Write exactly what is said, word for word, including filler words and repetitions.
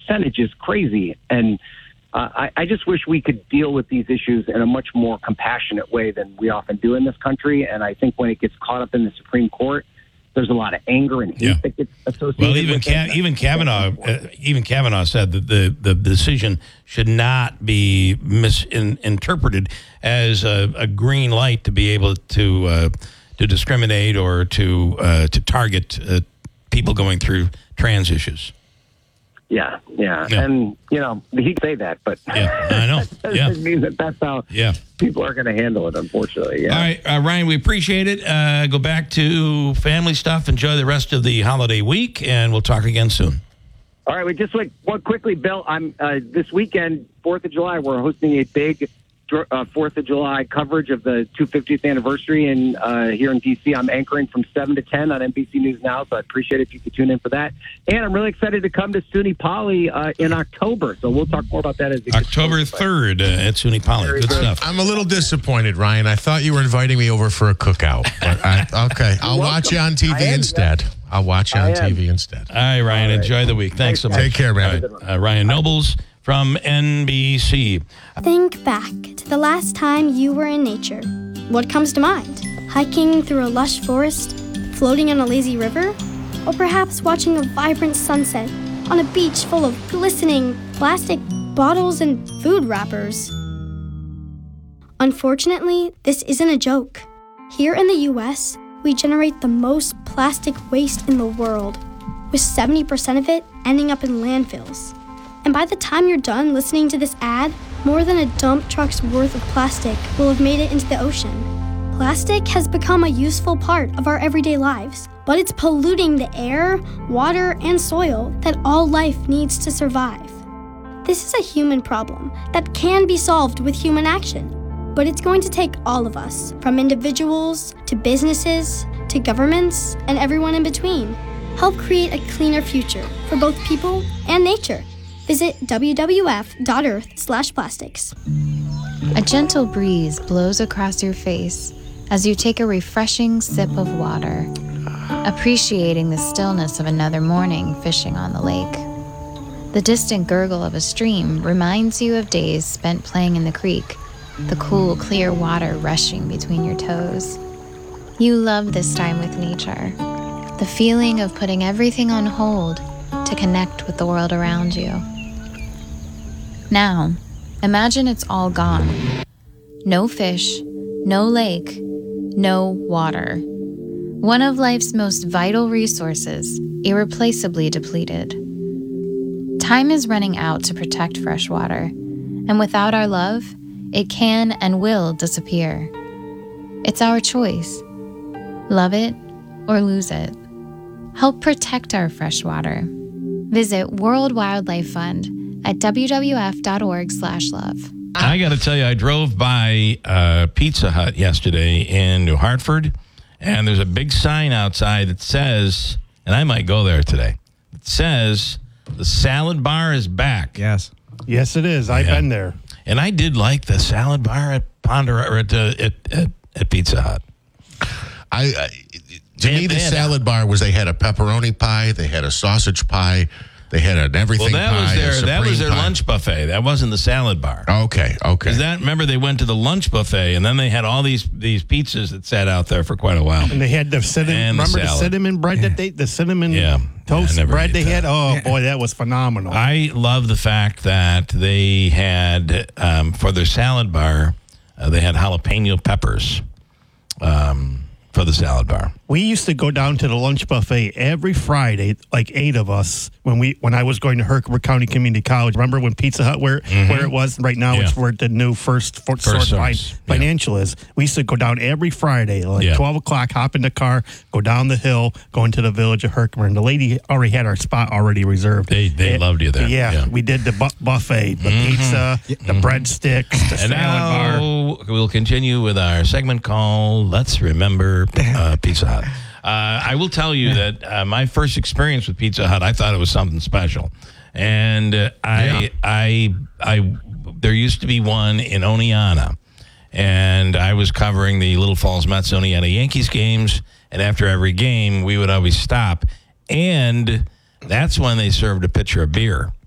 percentage is crazy. And uh, I, I just wish we could deal with these issues in a much more compassionate way than we often do in this country. And I think when it gets caught up in the Supreme Court, there's a lot of anger and hate yeah. that gets associated well, even with Ka- it. even Kavanaugh, uh, even Kavanaugh said that the, the decision should not be misinterpreted as a, a green light to be able to uh, to discriminate or to uh, to target uh, people going through trans issues. Yeah, yeah, yeah. And, you know, he can say that, but yeah, I know. that yeah. doesn't mean that that's how yeah. people are going to handle it, unfortunately. Yeah. All right, uh, Ryan, we appreciate it. Uh, go back to family stuff. Enjoy the rest of the holiday week, and we'll talk again soon. All right, we just like one quickly, Bill. I'm uh, this weekend, Fourth of July. We're hosting a big uh, Fourth of July coverage of the two hundred fiftieth anniversary, and uh, here in D C, I'm anchoring from seven to ten on N B C News Now. So I appreciate it if you could tune in for that. And I'm really excited to come to SUNY Poly uh, in October. So we'll talk more about that as it October third uh, at SUNY Poly. Good, good stuff. I'm a little disappointed, Ryan. I thought you were inviting me over for a cookout. But I, okay, I'll watch you on T V instead. I'll watch you on T V instead. All right, Ryan. All right. Enjoy the week. Thanks, Thanks so much. Take care, man. Right. Uh, Ryan Nobles from N B C. Think back to the last time you were in nature. What comes to mind? Hiking through a lush forest, floating on a lazy river, or perhaps watching a vibrant sunset on a beach full of glistening plastic bottles and food wrappers. Unfortunately, this isn't a joke. Here in the U S, we generate the most plastic waste in the world, with seventy percent of it ending up in landfills. And by the time you're done listening to this ad, more than a dump truck's worth of plastic will have made it into the ocean. Plastic has become a useful part of our everyday lives, but it's polluting the air, water, and soil that all life needs to survive. This is a human problem that can be solved with human action, but it's going to take all of us, from individuals to businesses to governments and everyone in between. Help create a cleaner future for both people and nature. Visit w w f dot earth slash plastics. A gentle breeze blows across your face as you take a refreshing sip of water, appreciating the stillness of another morning fishing on the lake. The distant gurgle of a stream reminds you of days spent playing in the creek, the cool, clear water rushing between your toes. You love this time with nature, the feeling of putting everything on hold to connect with the world around you. Now, imagine it's all gone. No fish, no lake, no water. One of life's most vital resources, irreplaceably depleted. Time is running out to protect fresh water, and without our love, it can and will disappear. It's our choice. Love it or lose it. Help protect our fresh water. Visit World Wildlife Fund at w w f dot org slash love. I got to tell you, I drove by uh, Pizza Hut yesterday in New Hartford, and there's a big sign outside that says, and I might go there today, it says, the salad bar is back. Yes. Yes, it is. I've Yeah. been there. And I did like the salad bar at Ponderosa, or at, uh, at, at, at Pizza Hut. I, I to They- me, the they had- salad bar was they had a pepperoni pie, they had a sausage pie, they had an everything Well, that pie. was a their that was supreme their pie. lunch buffet. That wasn't the salad bar. Okay, okay. Is that remember they went to the lunch buffet and then they had all these these pizzas that sat out there for quite a while. And they had the cinnamon. And the remember the, salad. cinnamon bread that they, the cinnamon Yeah. toast Yeah, I never bread ate they had. that. Oh boy, that was phenomenal. I love the fact that they had um, for their salad bar, uh, they had jalapeno peppers um, for the salad bar. We used to go down to the lunch buffet every Friday, like eight of us, when we when I was going to Herkimer County Community College. Remember when Pizza Hut, where Mhm. where it was? Right now, Yeah. it's where the new first, for, First source fin- Source, yeah. financial is. We used to go down every Friday, like Yeah. twelve o'clock, hop in the car, go down the hill, go into the village of Herkimer. And the lady already had our spot already reserved. They they It- loved you there. Yeah, we did the bu- buffet, the Mhm. pizza, the breadsticks, the And salad bar. now we'll continue with our segment called Let's Remember uh, Pizza Hut. Uh, I will tell you that uh, my first experience with Pizza Hut, I thought it was something special. And uh, I, Yeah. I, I, there used to be one in Oneonta. And I was covering the Little Falls Mets Oneonta Yankees games. And after every game, we would always stop. And that's when they served a pitcher of beer.